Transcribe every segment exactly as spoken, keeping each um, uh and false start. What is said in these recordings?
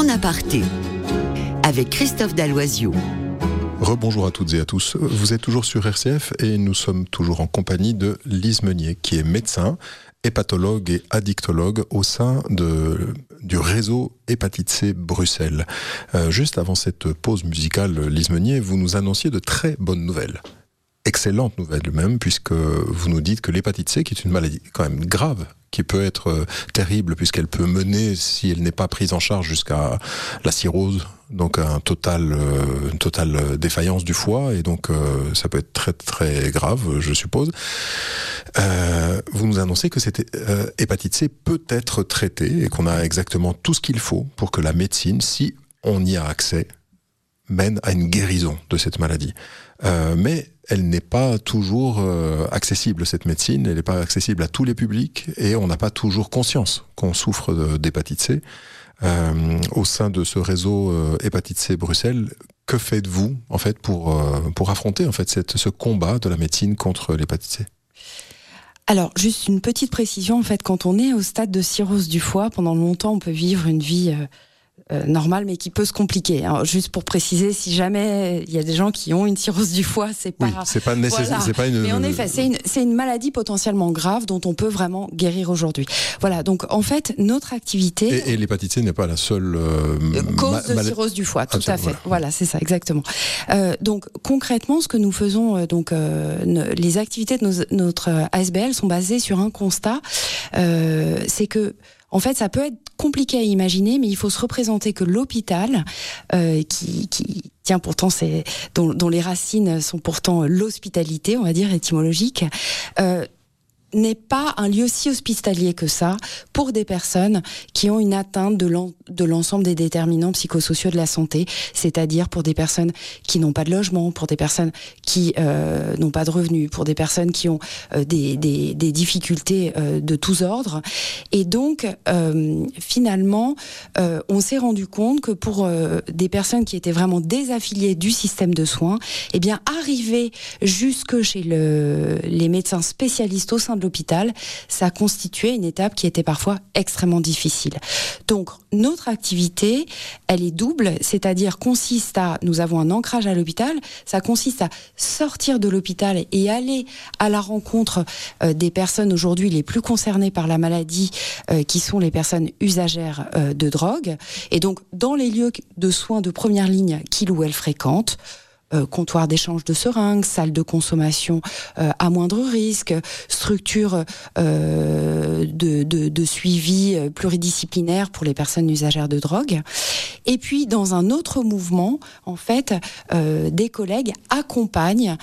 En aparté, avec Christophe Dalloisiou. Rebonjour à toutes et à tous. Vous êtes toujours sur R C F et nous sommes toujours en compagnie de Lise Meunier, qui est médecin, hépatologue et addictologue au sein de, du réseau Hépatite C Bruxelles. Euh, juste avant cette pause musicale, Lise Meunier, vous nous annonciez de très bonnes nouvelles. Excellente nouvelle même, puisque vous nous dites que l'hépatite C, qui est une maladie quand même grave, qui peut être euh, terrible, puisqu'elle peut mener, si elle n'est pas prise en charge, jusqu'à la cirrhose, donc un total, euh, une totale défaillance du foie, et donc euh, ça peut être très très grave, je suppose. Euh, vous nous annoncez que cette euh, hépatite C peut être traitée, et qu'on a exactement tout ce qu'il faut pour que la médecine, si on y a accès, mène à une guérison de cette maladie. Euh, mais elle n'est pas toujours euh, accessible, cette médecine, elle n'est pas accessible à tous les publics, et on n'a pas toujours conscience qu'on souffre de, d'hépatite C. Euh, au sein de ce réseau euh, Hépatite C Bruxelles, que faites-vous en fait pour, euh, pour affronter en fait, cette, ce combat de la médecine contre l'hépatite C ? Alors, juste une petite précision, en fait, quand on est au stade de cirrhose du foie, pendant longtemps, on peut vivre une vie euh, euh, normale, mais qui peut se compliquer. Alors, juste pour préciser, si jamais il y a des gens qui ont une cirrhose du foie, c'est pas... Oui, c'est pas nécessaire, voilà. C'est pas une... Mais en effet, c'est une, c'est une maladie potentiellement grave dont on peut vraiment guérir aujourd'hui. Voilà, donc en fait, notre activité... Et, et l'hépatite C n'est pas la seule... Euh, cause ma- de mal... cirrhose du foie, tout Absolument, à fait. voilà, voilà c'est ça, exactement. Euh, donc, concrètement, ce que nous faisons, euh, donc, euh, ne, les activités de nos, notre A S B L sont basées sur un constat, euh, c'est que en fait, ça peut être compliqué à imaginer, mais il faut se représenter que l'hôpital, euh, qui, qui tient pourtant, c'est, dont, dont les racines sont pourtant l'hospitalité, on va dire étymologique, euh, n'est pas un lieu si hospitalier que ça pour des personnes qui ont une atteinte de, l'en, de l'ensemble des déterminants psychosociaux de la santé, c'est-à-dire pour des personnes qui n'ont pas de logement, pour des personnes qui euh, n'ont pas de revenus, pour des personnes qui ont euh, des, des, des difficultés euh, de tous ordres. Et donc, euh, finalement, euh, on s'est rendu compte que pour euh, des personnes qui étaient vraiment désaffiliées du système de soins, eh bien, arriver jusque chez le, les médecins spécialistes au sein de l'hôpital, ça constituait une étape qui était parfois extrêmement difficile. Donc, notre activité, elle est double, c'est-à-dire consiste à, nous avons un ancrage à l'hôpital, ça consiste à sortir de l'hôpital et aller à la rencontre euh, des personnes aujourd'hui les plus concernées par la maladie, euh, qui sont les personnes usagères euh, de drogue, et donc dans les lieux de soins de première ligne qu'ils ou elles fréquentent, Euh, comptoir d'échange de seringues, salle de consommation euh, à moindre risque, structure euh, de, de, de suivi pluridisciplinaire pour les personnes usagères de drogue. Et puis, dans un autre mouvement, en fait, euh, des collègues accompagnent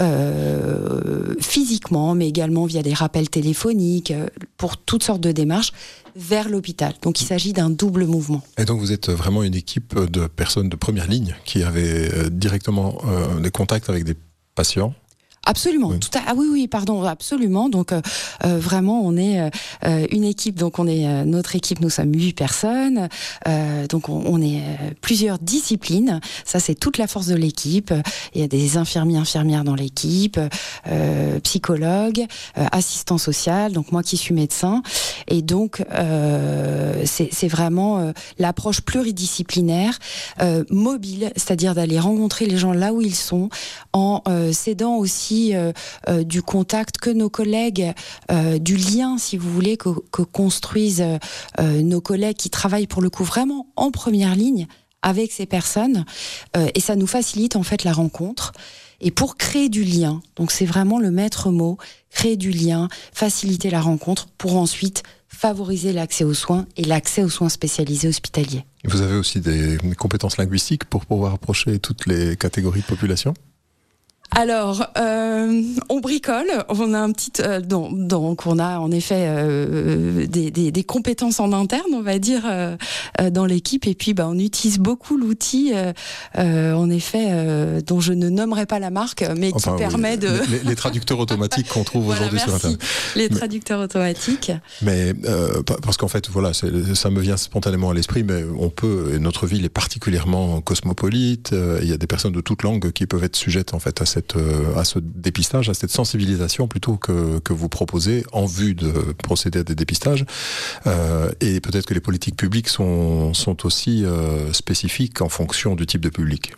euh, physiquement, mais également via des rappels téléphoniques, euh, pour toutes sortes de démarches, vers l'hôpital. Donc il s'agit d'un double mouvement. Et donc vous êtes vraiment une équipe de personnes de première ligne qui avaient euh, directement euh, des contacts avec des patients. Absolument. Oui. Tout à, ah oui, oui, pardon, absolument. Donc euh, euh, vraiment, on est euh, une équipe. Donc on est euh, notre équipe. Nous sommes huit personnes. Euh, donc on, on est euh, plusieurs disciplines. Ça, c'est toute la force de l'équipe. Il y a des infirmiers, infirmières dans l'équipe, euh, psychologues, euh, assistants sociaux. Donc moi qui suis médecin. Et donc euh, c'est, c'est vraiment euh, l'approche pluridisciplinaire, euh, mobile, c'est-à-dire d'aller rencontrer les gens là où ils sont, en euh, s'aidant aussi Euh, euh, du contact que nos collègues, euh, du lien, si vous voulez, que, que construisent euh, nos collègues qui travaillent pour le coup vraiment en première ligne avec ces personnes, euh, et ça nous facilite en fait la rencontre. Et pour créer du lien, donc c'est vraiment le maître mot, créer du lien, faciliter la rencontre, pour ensuite favoriser l'accès aux soins et l'accès aux soins spécialisés hospitaliers. Vous avez aussi des compétences linguistiques pour pouvoir approcher toutes les catégories de population ? Alors, euh, on bricole. On a un petit, euh, donc, donc on a en effet euh, des, des, des compétences en interne, on va dire, euh, euh, dans l'équipe. Et puis, bah, on utilise beaucoup l'outil, euh, euh, en effet, euh, dont je ne nommerai pas la marque, mais qui enfin, permet oui, de les, les traducteurs automatiques qu'on trouve voilà, aujourd'hui merci. sur Internet. Les traducteurs mais, automatiques. Mais euh, parce qu'en fait, voilà, c'est, ça me vient spontanément à l'esprit, mais on peut. Notre ville est particulièrement cosmopolite. Euh, il y a des personnes de toutes langues qui peuvent être sujettes en fait à cette cette, à ce dépistage, à cette sensibilisation plutôt que, que vous proposez en vue de procéder à des dépistages. Euh, et peut-être que les politiques publiques sont, sont aussi euh, spécifiques en fonction du type de public.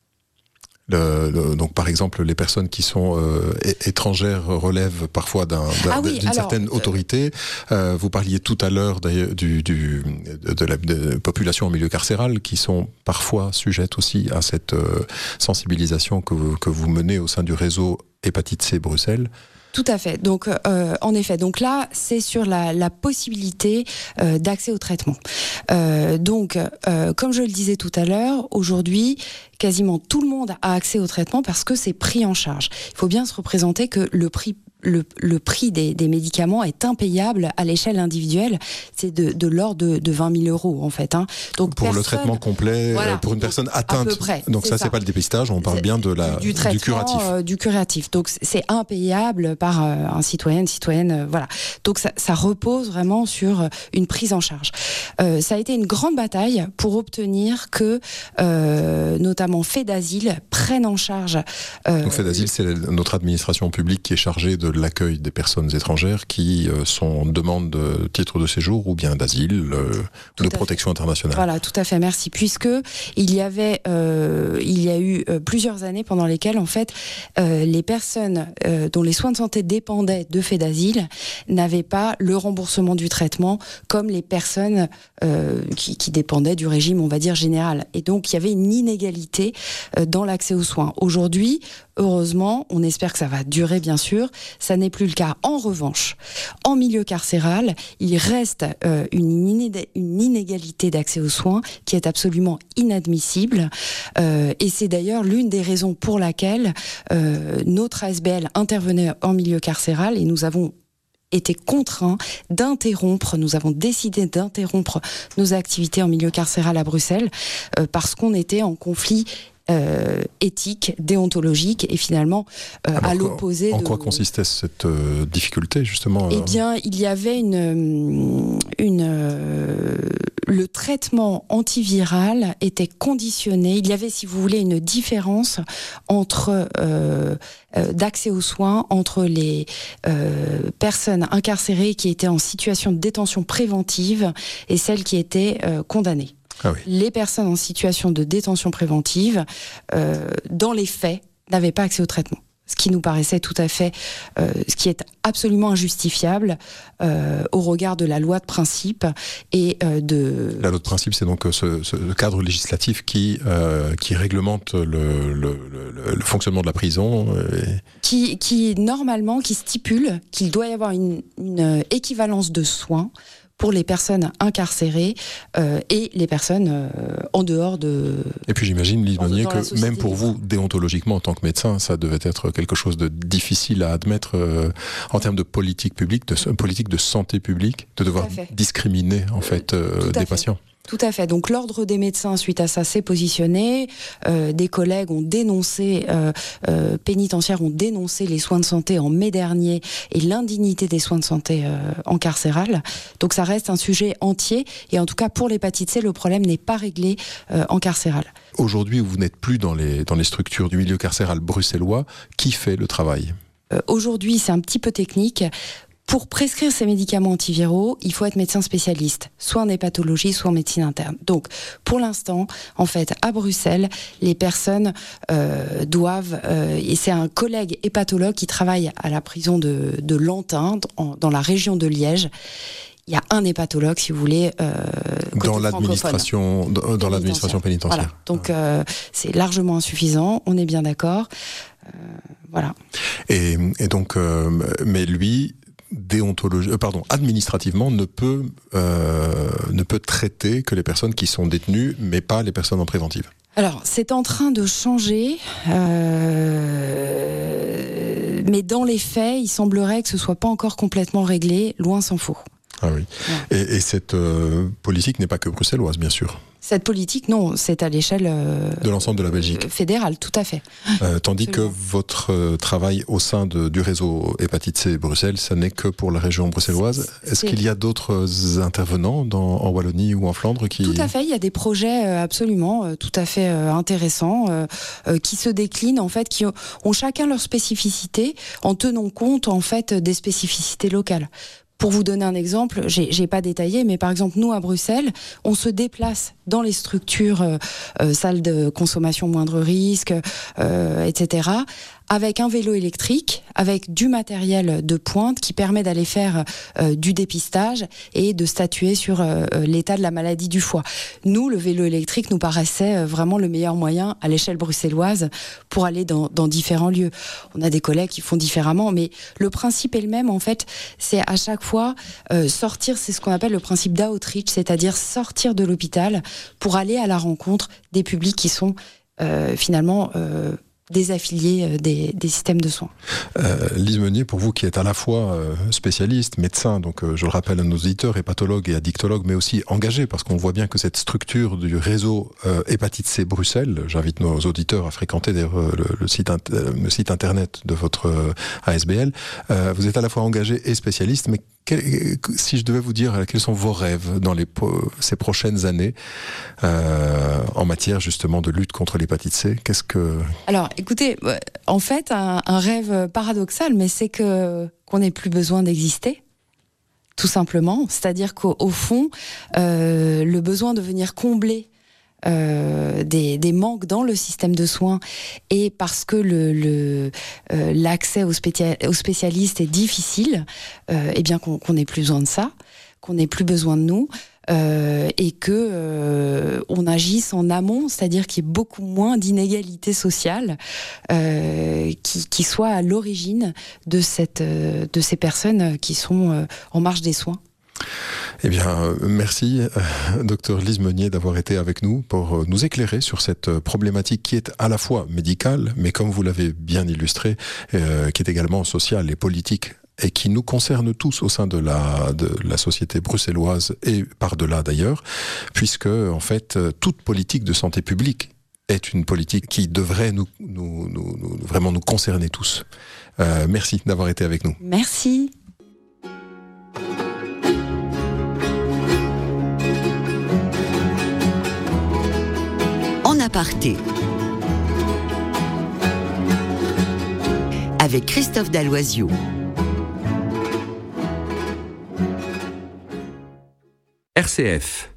Le, le, donc par exemple les personnes qui sont euh, étrangères relèvent parfois d'un, d'un, ah oui, d'une alors, certaine autorité. Euh, vous parliez tout à l'heure d'ailleurs du, du, de la de population en milieu carcéral qui sont parfois sujettes aussi à cette euh, sensibilisation que, que vous menez au sein du réseau Hépatite C Bruxelles. Tout à fait. Donc, euh, en effet, donc là, c'est sur la, la possibilité euh, d'accès au traitement. Euh, donc, euh, comme je le disais tout à l'heure, aujourd'hui, quasiment tout le monde a accès au traitement parce que c'est pris en charge. Il faut bien se représenter que le prix Le, le prix des, des médicaments est impayable à l'échelle individuelle. C'est de, de l'ordre de, de vingt mille euros, en fait. Hein. Donc pour le traitement complet, voilà, pour une personne atteinte. À peu près, donc ça, ça, c'est pas le dépistage, on parle c'est, bien de la, du, traitement, du curatif. Euh, du curatif. Donc c'est impayable par euh, un citoyen, une citoyenne. Euh, voilà. Donc ça, ça repose vraiment sur une prise en charge. Euh, ça a été une grande bataille pour obtenir que, euh, notamment Fedasile, prenne en charge. Euh, donc Fedasile, c'est notre administration publique qui est chargée de l'accueil des personnes étrangères qui euh, sont en demande de titre de séjour ou bien d'asile euh, ou de protection fait. internationale. Voilà, tout à fait, merci. Puisque il y avait, euh, il y a eu euh, plusieurs années pendant lesquelles en fait euh, les personnes euh, dont les soins de santé dépendaient de Fedasile n'avaient pas le remboursement du traitement comme les personnes euh, qui, qui dépendaient du régime, on va dire général. Et donc il y avait une inégalité euh, dans l'accès aux soins. Aujourd'hui, heureusement, on espère que ça va durer bien sûr. Ça n'est plus le cas. En revanche, en milieu carcéral, il reste euh, une, iné- une inégalité d'accès aux soins qui est absolument inadmissible. Euh, et c'est d'ailleurs l'une des raisons pour laquelle euh, notre A S B L intervenait en milieu carcéral et nous avons été contraints d'interrompre, nous avons décidé d'interrompre nos activités en milieu carcéral à Bruxelles euh, parce qu'on était en conflit Euh, éthique, déontologique et finalement euh, Alors, à l'opposé. En de... quoi consistait cette euh, difficulté justement Eh bien, il y avait une, une euh, le traitement antiviral était conditionné. Il y avait, si vous voulez, une différence entre euh, euh, d'accès aux soins entre les euh, personnes incarcérées qui étaient en situation de détention préventive et celles qui étaient euh, condamnées. Ah oui. Les personnes en situation de détention préventive, euh, dans les faits, n'avaient pas accès au traitement. Ce qui nous paraissait tout à fait, euh, ce qui est absolument injustifiable euh, au regard de la loi de principe et euh, de... La loi de principe, c'est donc ce, ce cadre législatif qui, euh, qui réglemente le, le, le, le fonctionnement de la prison. Et... Qui, qui, normalement, qui stipule qu'il doit y avoir une, une équivalence de soins pour les personnes incarcérées euh, et les personnes euh, en dehors de... Et puis j'imagine, Lise Meunier, que même pour vous, déontologiquement, en tant que médecin, ça devait être quelque chose de difficile à admettre euh, en termes de politique publique, de politique de santé publique, de devoir discriminer en fait euh, des patients. Tout à fait. Donc l'ordre des médecins, suite à ça, s'est positionné. Euh, des collègues ont dénoncé, euh, euh, pénitentiaires ont dénoncé les soins de santé en mai dernier et l'indignité des soins de santé euh, en carcéral. Donc ça reste un sujet entier. Et en tout cas, pour l'hépatite C, le problème n'est pas réglé euh, en carcéral. Aujourd'hui, vous n'êtes plus dans les, dans les structures du milieu carcéral bruxellois. Qui fait le travail ? euh, Aujourd'hui, c'est un petit peu technique. Pour prescrire ces médicaments antiviraux, il faut être médecin spécialiste, soit en hépatologie, soit en médecine interne. Donc, pour l'instant, en fait, à Bruxelles, les personnes euh, doivent... Euh, et c'est un collègue hépatologue qui travaille à la prison de, de Lantin, en, dans la région de Liège. Il y a un hépatologue, si vous voulez, euh, côté dans l'administration, dans, dans l'administration pénitentiaire. Voilà. Donc, euh, c'est largement insuffisant, on est bien d'accord. Euh, voilà. Et, et donc, euh, mais lui... déontologie, euh, pardon, administrativement ne peut euh, ne peut traiter que les personnes qui sont détenues, mais pas les personnes en préventive. Alors, c'est en train de changer, euh, mais dans les faits, il semblerait que ce soit pas encore complètement réglé, loin s'en faut. Ah oui. Ouais. Et, et cette euh, politique n'est pas que bruxelloise, bien sûr. Cette politique, non, c'est à l'échelle euh, de l'ensemble de la Belgique. Fédérale, tout à fait. Euh, tandis Absolument. que votre euh, travail au sein de, du réseau Hépatite C Bruxelles, ça n'est que pour la région bruxelloise. C'est, Est-ce c'est... qu'il y a d'autres intervenants dans, en Wallonie ou en Flandre qui... Tout à fait, il y a des projets euh, absolument euh, tout à fait euh, intéressants euh, euh, qui se déclinent, en fait, qui ont, ont chacun leur spécificité en tenant compte, en fait, des spécificités locales. Pour vous donner un exemple, j'ai, j'ai pas détaillé, mais par exemple, nous, à Bruxelles, on se déplace dans les structures, euh, euh, salles de consommation moindre risque, euh, et cetera, avec un vélo électrique, avec du matériel de pointe qui permet d'aller faire euh, du dépistage et de statuer sur euh, l'état de la maladie du foie. Nous, le vélo électrique nous paraissait vraiment le meilleur moyen à l'échelle bruxelloise pour aller dans, dans différents lieux. On a des collègues qui font différemment, mais le principe est le même, en fait, c'est à chaque fois euh, sortir, c'est ce qu'on appelle le principe d'outreach, c'est-à-dire sortir de l'hôpital pour aller à la rencontre des publics qui sont euh, finalement... Euh, des affiliés des, des systèmes de soins. Euh, Lise Meunier, pour vous qui êtes à la fois euh, spécialiste, médecin, donc euh, je le rappelle à nos auditeurs, hépatologue et addictologue, mais aussi engagé, parce qu'on voit bien que cette structure du réseau euh, Hépatite C Bruxelles, j'invite nos auditeurs à fréquenter d'ailleurs le, le, site, le site internet de votre euh, A S B L, euh, vous êtes à la fois engagé et spécialiste, mais quel, si je devais vous dire quels sont vos rêves dans les, ces prochaines années euh, en matière justement de lutte contre l'hépatite C, qu'est-ce que... Alors, écoutez, en fait, un, un rêve paradoxal, mais c'est que qu'on n'ait plus besoin d'exister, tout simplement. C'est-à-dire qu'au au fond, euh, le besoin de venir combler euh, des, des manques dans le système de soins, et parce que le, le, euh, l'accès aux, spécia- aux spécialistes est difficile, euh, eh bien qu'on, qu'on n'ait plus besoin de ça, qu'on n'ait plus besoin de nous. Euh, et que euh, on agisse en amont, c'est-à-dire qu'il y ait beaucoup moins d'inégalités sociales euh, qui, qui soient à l'origine de, cette, euh, de ces personnes qui sont euh, en marge des soins. Eh bien, euh, merci, euh, docteur Lise Meunier, d'avoir été avec nous pour euh, nous éclairer sur cette euh, problématique qui est à la fois médicale, mais comme vous l'avez bien illustré, euh, qui est également sociale et politique, et qui nous concerne tous au sein de la, de la société bruxelloise et par-delà d'ailleurs, puisque en fait toute politique de santé publique est une politique qui devrait nous, nous, nous, nous vraiment nous concerner tous. Euh, merci d'avoir été avec nous. Merci. En aparté, avec Christophe Dalloisiou. R C F